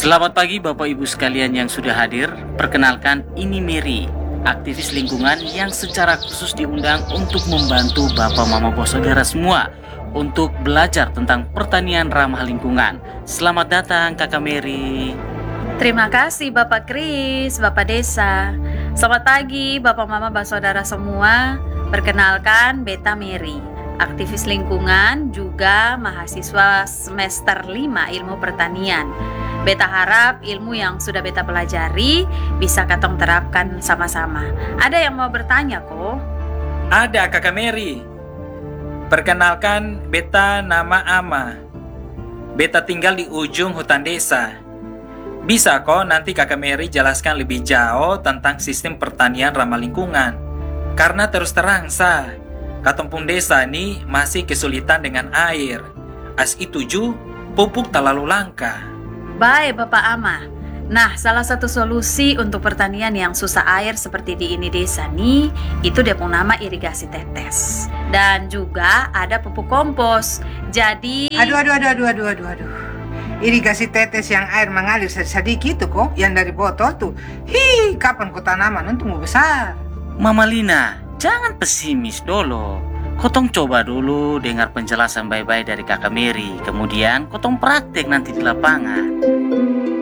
Selamat pagi Bapak Ibu sekalian yang sudah hadir. Perkenalkan, ini Mary, aktivis lingkungan yang secara khusus diundang untuk membantu Bapak Mama Bos Saudara semua untuk belajar tentang pertanian ramah lingkungan. Selamat datang Kakak Mary. Terima kasih Bapak Kris, Bapak Desa. Selamat pagi Bapak Mama Bos Saudara semua. Perkenalkan, Beta Mary, aktivis lingkungan juga mahasiswa semester 5 ilmu pertanian. Beta harap ilmu yang sudah beta pelajari bisa katong terapkan sama-sama. Ada yang mau bertanya kok? Ada Kakak Mary. Perkenalkan, beta nama Ama. Beta tinggal di ujung hutan desa. Bisa kok nanti Kakak Mary jelaskan lebih jauh tentang sistem pertanian ramah lingkungan. Karena terus terang Katompung desa ini masih kesulitan dengan air. As itu ju, pupuk terlalu langka. Baik Bapak Ama. Nah, salah satu solusi untuk pertanian yang susah air seperti di ini desa nih, itu dia punya nama irigasi tetes. Dan juga ada pupuk kompos. Jadi Aduh. Irigasi tetes yang air mengalir sedikit tuh kok, yang dari botol tuh. Kapan kau tanaman untuk mau besar? Mama Lina, jangan pesimis dulu. Kotong coba dulu dengar penjelasan baik-baik dari Kakak Mary. Kemudian kotong praktek nanti di lapangan.